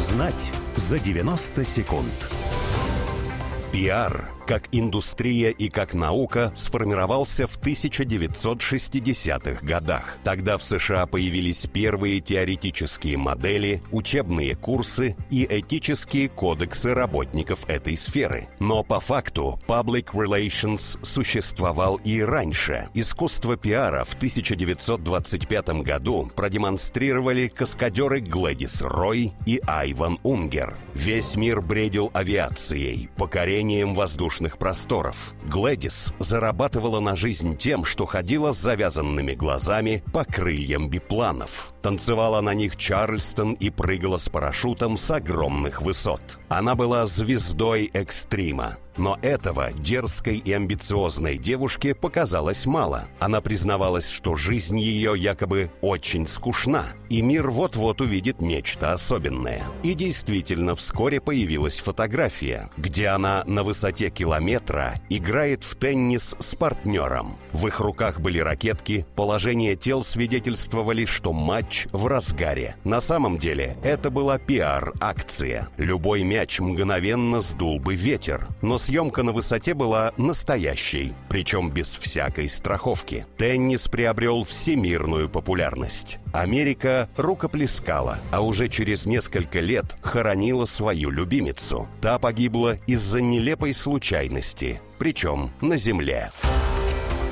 Узнать за 90 секунд. Пиар, как индустрия и как наука, сформировался в 1960-х годах. Тогда в США появились первые теоретические модели, учебные курсы и этические кодексы работников этой сферы. Но по факту Public Relations существовал и раньше. Искусство пиара в 1925 году продемонстрировали каскадеры Глэдис Рой и Айван Унгер. Весь мир бредил авиацией, покорением воздушных просторов. Глэдис зарабатывала на жизнь тем, что ходила с завязанными глазами по крыльям бипланов. Танцевала на них Чарльстон и прыгала с парашютом с огромных высот. Она была звездой экстрима. Но этого дерзкой и амбициозной девушке показалось мало. Она признавалась, что жизнь ее якобы очень скучна, и мир вот-вот увидит нечто особенное. И действительно, вскоре появилась фотография, где она на высоте километра играет в теннис с партнером. В их руках были ракетки, положение тел свидетельствовали, что матч в разгаре. На самом деле, это была пиар-акция. Любой мяч мгновенно сдул бы ветер, но съемка на высоте была настоящей, причем без всякой страховки. Теннис приобрел всемирную популярность. Америка рукоплескала, а уже через несколько лет хоронила свою любимицу. Та погибла из-за нелепой случайности, причем на земле.